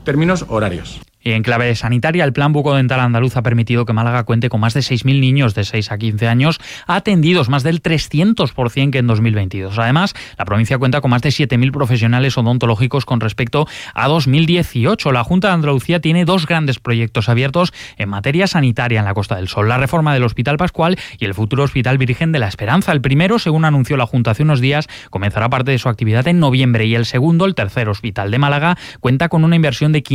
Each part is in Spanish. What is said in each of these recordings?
términos horarios. Y en clave sanitaria, el Plan Bucodental Andaluz ha permitido que Málaga cuente con más de 6.000 niños de 6 a 15 años atendidos, más del 300% que en 2022. Además, la provincia cuenta con más de 7.000 profesionales odontológicos con respecto a 2018. La Junta de Andalucía tiene 2 grandes proyectos abiertos en materia sanitaria en la Costa del Sol: la reforma del Hospital Pascual y el futuro Hospital Virgen de la Esperanza. El primero, según anunció la Junta hace unos días, comenzará parte de su actividad en noviembre, y el segundo, el tercer hospital de Málaga, cuenta con una inversión de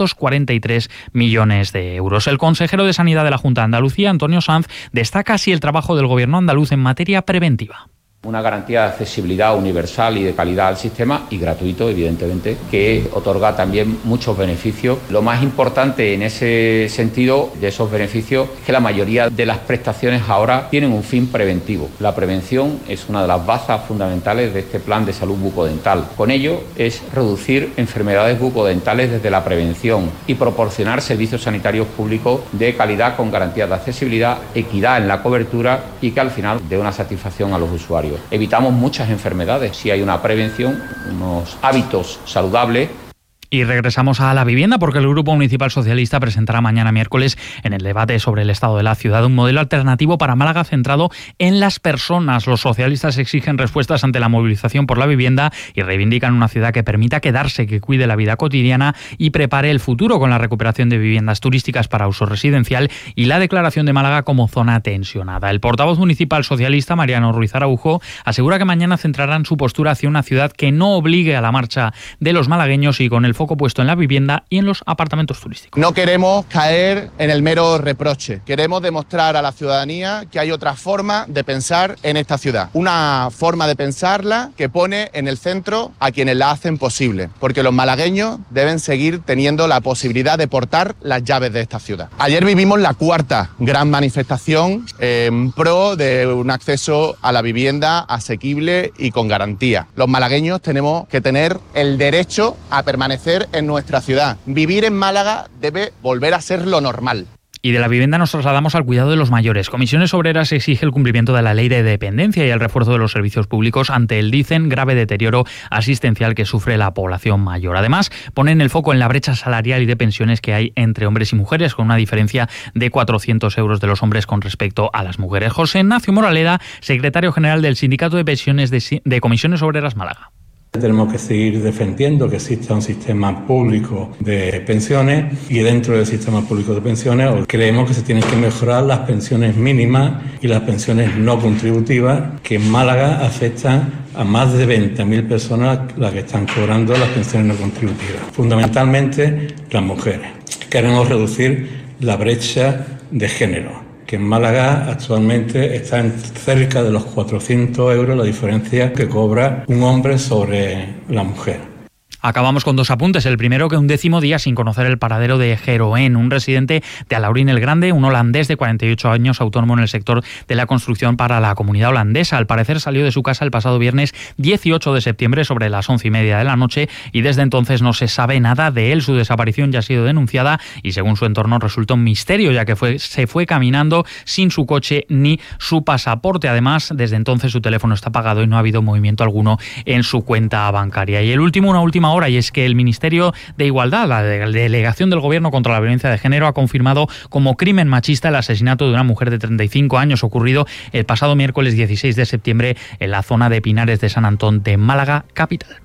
543 millones de euros. El consejero de Sanidad de la Junta de Andalucía, Antonio Sanz, destaca así el trabajo del Gobierno andaluz en materia preventiva. Una garantía de accesibilidad universal y de calidad al sistema, y gratuito, evidentemente, que otorga también muchos beneficios. Lo más importante en ese sentido de esos beneficios es que la mayoría de las prestaciones ahora tienen un fin preventivo. La prevención es una de las bazas fundamentales de este plan de salud bucodental. Con ello es reducir enfermedades bucodentales desde la prevención y proporcionar servicios sanitarios públicos de calidad con garantías de accesibilidad, equidad en la cobertura y que al final dé una satisfacción a los usuarios. Evitamos muchas enfermedades si hay una prevención, unos hábitos saludables. Y regresamos a la vivienda, porque el Grupo Municipal Socialista presentará mañana miércoles en el debate sobre el estado de la ciudad un modelo alternativo para Málaga centrado en las personas. Los socialistas exigen respuestas ante la movilización por la vivienda y reivindican una ciudad que permita quedarse, que cuide la vida cotidiana y prepare el futuro, con la recuperación de viviendas turísticas para uso residencial y la declaración de Málaga como zona tensionada. El portavoz municipal socialista, Mariano Ruiz Araujo, asegura que mañana centrarán su postura hacia una ciudad que no obligue a la marcha de los malagueños y con el foco puesto en la vivienda y en los apartamentos turísticos. No queremos caer en el mero reproche. Queremos demostrar a la ciudadanía que hay otra forma de pensar en esta ciudad. Una forma de pensarla que pone en el centro a quienes la hacen posible. Porque los malagueños deben seguir teniendo la posibilidad de portar las llaves de esta ciudad. Ayer vivimos la 4ª gran manifestación en pro de un acceso a la vivienda asequible y con garantía. Los malagueños tenemos que tener el derecho a permanecer en nuestra ciudad. Vivir en Málaga debe volver a ser lo normal. Y de la vivienda nos trasladamos al cuidado de los mayores. Comisiones Obreras exige el cumplimiento de la ley de dependencia y el refuerzo de los servicios públicos ante el, dicen, grave deterioro asistencial que sufre la población mayor. Además, ponen el foco en la brecha salarial y de pensiones que hay entre hombres y mujeres, con una diferencia de 400 euros de los hombres con respecto a las mujeres. José Ignacio Moraleda, secretario general del Sindicato de Pensiones de Comisiones Obreras Málaga. Tenemos que seguir defendiendo que exista un sistema público de pensiones, y dentro del sistema público de pensiones creemos que se tienen que mejorar las pensiones mínimas y las pensiones no contributivas, que en Málaga afectan a más de 20.000 personas las que están cobrando las pensiones no contributivas, fundamentalmente las mujeres. Queremos reducir la brecha de género, que en Málaga actualmente está en cerca de los 400 euros la diferencia que cobra un hombre sobre la mujer. Acabamos con 2 apuntes. El primero, que un 10º día sin conocer el paradero de Jeroen, un residente de Alhaurín el Grande, un holandés de 48 años, autónomo en el sector de la construcción para la comunidad holandesa. Al parecer salió de su casa el pasado viernes 18 de septiembre sobre las 11:30 de la noche y desde entonces no se sabe nada de él. Su desaparición ya ha sido denunciada y según su entorno resulta un misterio, ya que se fue caminando sin su coche ni su pasaporte. Además, desde entonces su teléfono está apagado y no ha habido movimiento alguno en su cuenta bancaria. Y el último, una última hora, y es que el Ministerio de Igualdad, la delegación del Gobierno contra la violencia de género, ha confirmado como crimen machista el asesinato de una mujer de 35 años ocurrido el pasado miércoles 16 de septiembre en la zona de Pinares de San Antón de Málaga capital.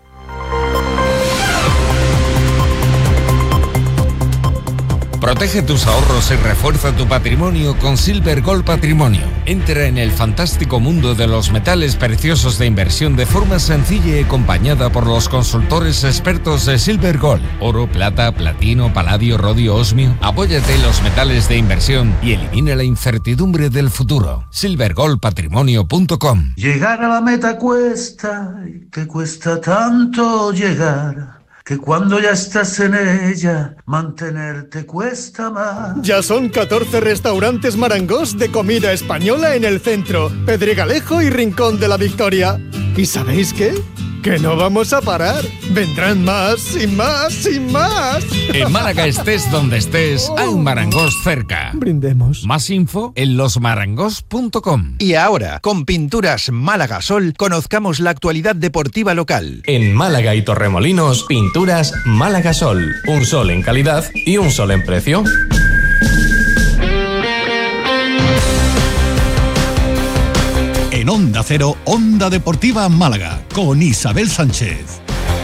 Protege tus ahorros y refuerza tu patrimonio con Silver Gold Patrimonio. Entra en el fantástico mundo de los metales preciosos de inversión de forma sencilla y acompañada por los consultores expertos de Silver Gold. Oro, plata, platino, paladio, rodio, osmio. Apóyate en los metales de inversión y elimina la incertidumbre del futuro. silvergoldpatrimonio.com. Llegar a la meta cuesta, y te cuesta tanto llegar, que cuando ya estás en ella, mantenerte cuesta más. Ya son 14 restaurantes Marangos de comida española en el centro, Pedregalejo y Rincón de la Victoria. ¿Y sabéis qué? Que no vamos a parar. Vendrán más y más y más. En Málaga estés donde estés, hay un Marangos cerca. Brindemos. Más info en losmarangos.com. Y ahora, con Pinturas Málaga Sol, conozcamos la actualidad deportiva local. En Málaga y Torremolinos, Pinturas Málaga Sol. Un sol en calidad y un sol en precio. En Onda Cero, Onda Deportiva Málaga, con Isabel Sánchez.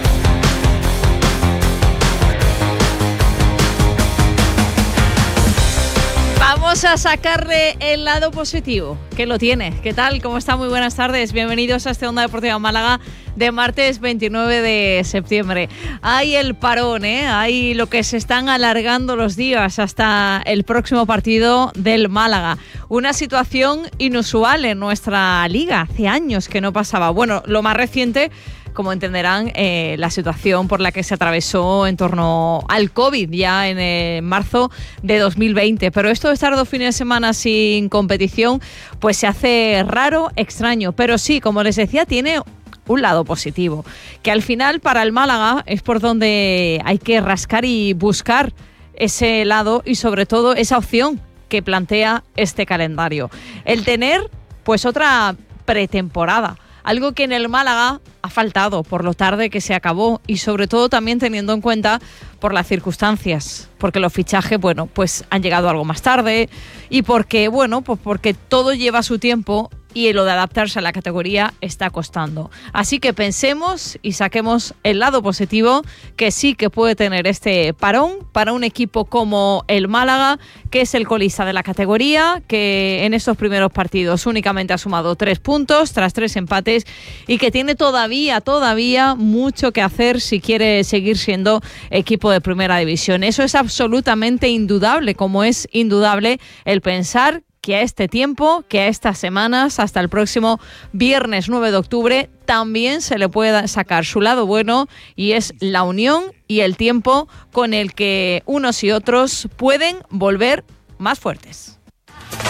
Vamos a sacarle el lado positivo, que lo tiene. ¿Qué tal? ¿Cómo está? Muy buenas tardes. Bienvenidos a este Onda Deportiva Málaga de martes 29 de septiembre. Hay el parón, hay lo que se están alargando los días hasta el próximo partido del Málaga. Una situación inusual en nuestra liga. Hace años que no pasaba. Bueno, lo más reciente, como entenderán, la situación por la que se atravesó en torno al COVID ya en marzo de 2020. Pero esto de estar 2 fines de semana sin competición, pues se hace raro, extraño. Pero sí, como les decía, tiene un lado positivo, que al final para el Málaga es por donde hay que rascar y buscar ese lado y sobre todo esa opción que plantea este calendario. El tener pues otra pretemporada, algo que en el Málaga ha faltado por lo tarde que se acabó y sobre todo también teniendo en cuenta por las circunstancias, porque los fichajes, bueno, pues han llegado algo más tarde y porque, bueno, pues porque todo lleva su tiempo y lo de adaptarse a la categoría está costando. Así que pensemos y saquemos el lado positivo que sí que puede tener este parón para un equipo como el Málaga, que es el colista de la categoría, que en estos primeros partidos únicamente ha sumado 3 puntos tras 3 empates y que tiene todavía mucho que hacer si quiere seguir siendo equipo de primera división. Eso es absolutamente indudable, como es indudable el pensar que a este tiempo, que a estas semanas, hasta el próximo viernes 9 de octubre, también se le puede sacar su lado bueno y es la unión y el tiempo con el que unos y otros pueden volver más fuertes.